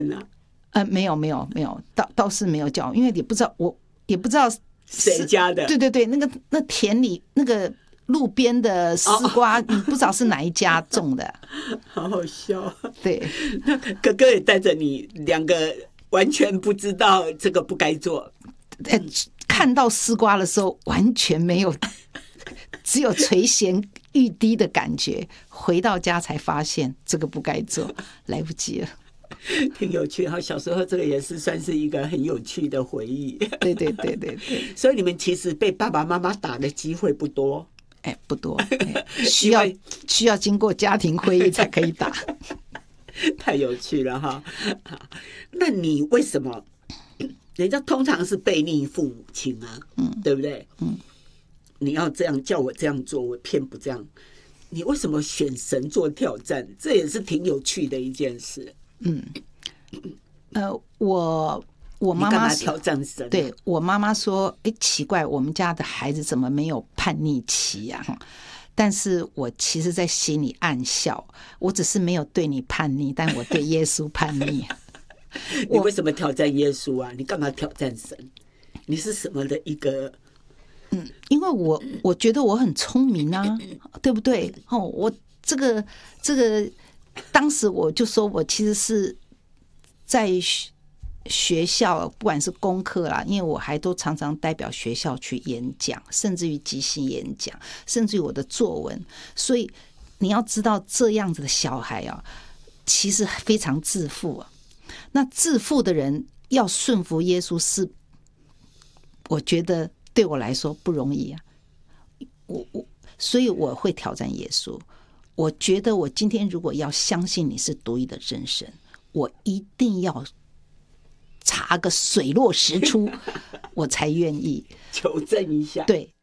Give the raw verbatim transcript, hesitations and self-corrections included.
呃，没有没有没有，倒倒是没有叫，因为也不知道，我也不知道谁家的。 对对对，那个那田里那个路边的丝瓜，哦、你不知道是哪一家种的， 好好笑。 对， 哥哥也带着你两个完全不知道这个不该做。 呃，看到丝瓜的时候完全没有，只有垂涎欲滴的感觉。回到家才发现这个不该做，来不及了。 挺有趣哈，小时候这个也是算是一个很有趣的回忆。 对对对对对， 所以你们其实被爸爸妈妈打的机会不多。 哎，不多，哎、需要需要经过家庭会议才可以打。 太有趣了哈！那你为什么？人家通常是背逆父母亲啊，嗯，对不对？嗯，你要这样叫我这样做，我偏不这样。你为什么选神做挑战？这也是挺有趣的一件事。嗯， 呃，我我妈妈挑战神、啊， 对我妈妈说：“哎，奇怪，我们家的孩子怎么没有叛逆期呀、啊？”但是我其实在心里暗笑，我只是没有对你叛逆，但我对耶稣叛逆。 你为什么挑战耶稣啊？你干嘛挑战神？你是什么的一个？ 嗯，因为我我觉得我很聪明啊，对不对？哦，我这个这个。当时我就说我其实是在学校，不管是功课啦，因为我还都常常代表学校去演讲，甚至于即兴演讲，甚至于我的作文。所以你要知道，这样子的小孩啊，其实非常自负啊。那自负的人要顺服耶稣，是我觉得对我来说不容易啊。我我所以我会挑战耶稣。我觉得我今天如果要相信你是独一的真神，我一定要查个水落石出，我才愿意求证一下。 对，